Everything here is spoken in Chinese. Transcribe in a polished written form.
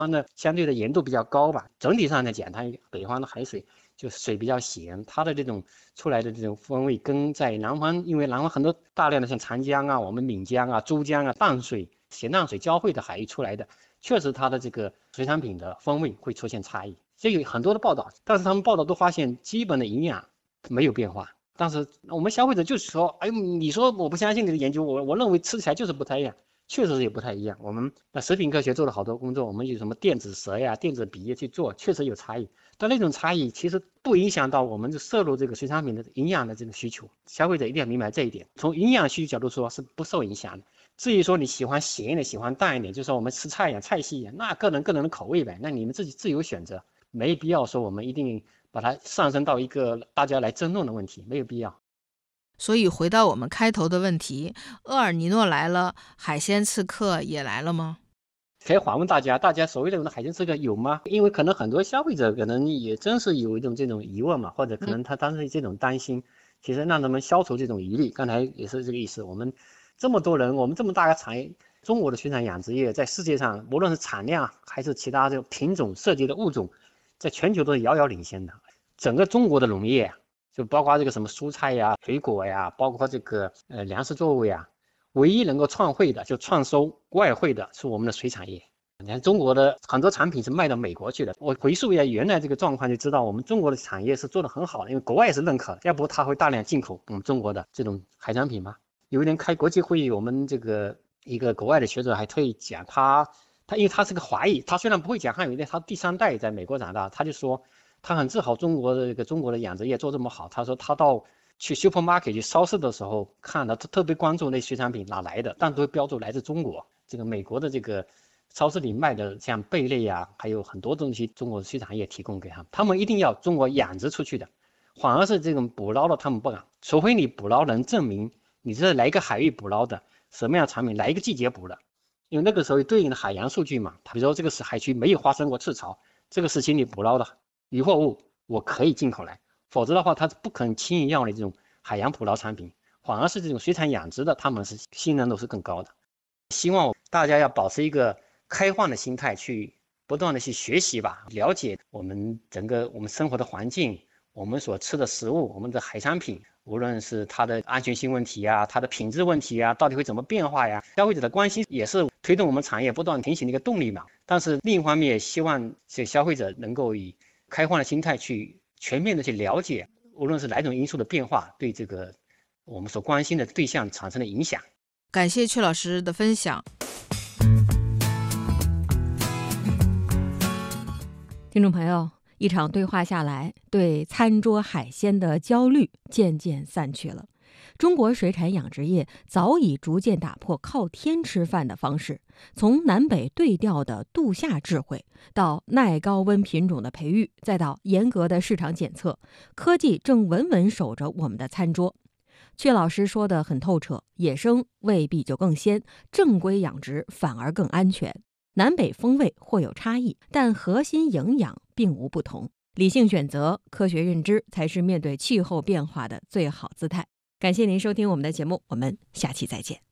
方的相对的盐度比较高吧，整体上来讲，它北方的海水就水比较咸，它的这种出来的这种风味跟在南方，因为南方很多大量的像长江啊、我们岷江啊、珠江啊淡水、咸淡水交汇的海域出来的，确实它的这个水产品的风味会出现差异。这有很多的报道，但是他们报道都发现基本的营养没有变化。但是我们消费者就是说，哎呦，你说我不相信你的研究，我认为吃起来就是不太一样。确实也不太一样。我们食品科学做了好多工作，我们有什么电子舌呀、电子鼻去做，确实有差异。但那种差异其实不影响到我们摄入这个水产品的营养的这个需求。消费者一定要明白这一点。从营养需求角度说是不受影响的。至于说你喜欢咸一点、喜欢淡一点，就是说我们吃菜一样、菜系一样，那个人的口味呗，那你们自己自由选择，没必要说我们一定把它上升到一个大家来争论的问题，没有必要。 所以回到我们开头的问题，厄尔尼诺来了，海鲜刺客也来了吗？ 可以反问大家，所谓的海鲜刺客有吗？因为可能很多消费者可能也真是有一种这种疑问嘛，或者可能他当时这种担心，其实让他们消除这种疑虑。刚才也是这个意思。我们这么多人，我们这么大个产业，中国的水产养殖业在世界上，无论是产量还是其他这种品种涉及的物种，在全球都是遥遥领先的。整个中国的农业，就包括这个什么蔬菜呀、水果呀，包括这个粮食作物呀。唯一能够创汇的，就创收外汇的是我们的水产业。你看中国的很多产品是卖到美国去的。我回溯一下原来这个状况，就知道我们中国的产业是做得很好的，因为国外也是认可的，要不他会大量进口我们中国的这种海产品吗？有一年开国际会议，我们这个一个国外的学者还特意讲，他因为他是个华裔，他虽然不会讲汉语，但他第三代在美国长大，他就说他很自豪中国的养殖业做这么好。他说他到去 supermarket 去超市的时候看到，他特别关注那水产品哪来的，但都会标注来自中国。这个美国的这个超市里卖的像贝类啊，还有很多东西，中国的水产业提供给他们，他们一定要中国养殖出去的，反而是这种捕捞的他们不敢，除非你捕捞能证明你是哪一个海域捕捞的，什么样的产品，哪一个季节捕的，因为那个时候对应的海洋数据嘛，比如说这个海区没有发生过赤潮，这个时期你捕捞的渔获物我可以进口来。否则的话，他不可能轻易要你这种海洋捕捞产品，反而是这种水产养殖的，他们是信任度是更高的。希望大家要保持一个开放的心态，去不断的去学习吧，了解我们整个我们生活的环境，我们所吃的食物，我们的海产品，无论是它的安全性问题啊，它的品质问题啊，到底会怎么变化呀？消费者的关心也是推动我们产业不断提醒的一个动力嘛。但是另一方面，也希望这消费者能够以开放的心态去全面的去了解，无论是哪种因素的变化对这个我们所关心的对象产生的影响。 感谢阙老师的分享。 听众朋友，一场对话下来，对餐桌海鲜的焦虑渐渐散去了。中国水产养殖业早已逐渐打破靠天吃饭的方式，从南北对调的度夏智慧，到耐高温品种的培育，再到严格的市场检测，科技正稳稳守着我们的餐桌。阙老师说得很透彻，野生未必就更鲜，正规养殖反而更安全。南北风味或有差异，但核心营养并无不同。理性选择、科学认知，才是面对气候变化的最好姿态。感谢您收听我们的节目，我们下期再见。